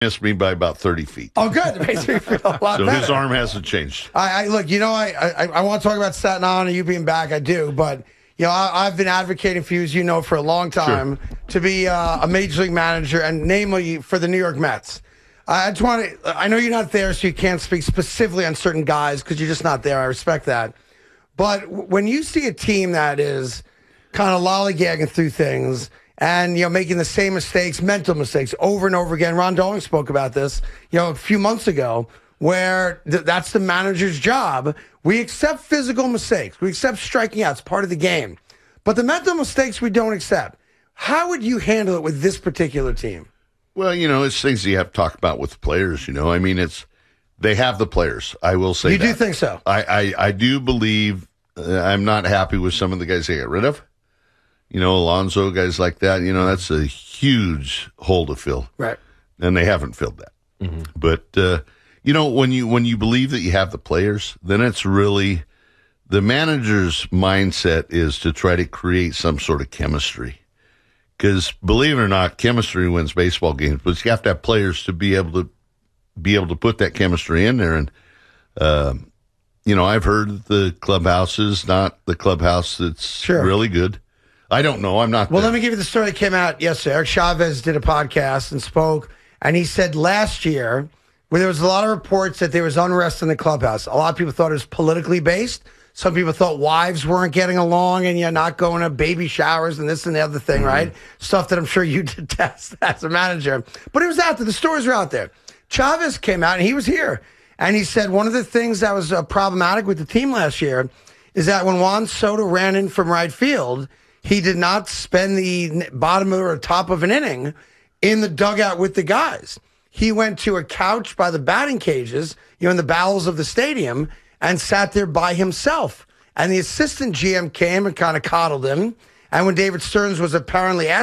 missed me by about 30 feet. Oh, good. It makes me feel a lot So better. his arm hasn't changed. Look, I want to talk about Staten Island and you being back. I do, but I've been advocating for you, as you know, for a long time to be a major league manager, and namely for the New York Mets. I know you're not there, so you can't speak specifically on certain guys because you're just not there. I respect that. But when you see a team that is kind of lollygagging through things and, making the same mistakes, mental mistakes over and over again, Ron Darling spoke about this, a few months ago, where that's the manager's job. We accept physical mistakes. We accept striking out. It's part of the game. But the mental mistakes we don't accept. How would you handle it with this particular team? Well, it's things you have to talk about with the players, I mean, they have the players. I will say that. You do think so? I do believe I'm not happy with some of the guys they got rid of. Alonso, guys like that, that's a huge hole to fill. Right. And they haven't filled that. Mm-hmm. But, when you believe that you have the players, then it's really the manager's mindset is to try to create some sort of chemistry. Because believe it or not, chemistry wins baseball games, but you have to have players to be able to put that chemistry in there. And I've heard the clubhouse is not the clubhouse that's really good. I don't know. I'm not. Well, let me give you the story that came out yesterday. Eric Chavez did a podcast and spoke, and he said last year, where there was a lot of reports that there was unrest in the clubhouse. A lot of people thought it was politically based. Some people thought wives weren't getting along and you're not going to baby showers and this and the other thing, right? Stuff that I'm sure you detest as a manager. But it was out there. The stories were out there. Chavez came out, and he was here. And he said one of the things that was problematic with the team last year is that when Juan Soto ran in from right field, he did not spend the bottom or top of an inning in the dugout with the guys. He went to a couch by the batting cages, in the bowels of the stadium, and sat there by himself. And the assistant GM came and kind of coddled him. And when David Stearns was apparently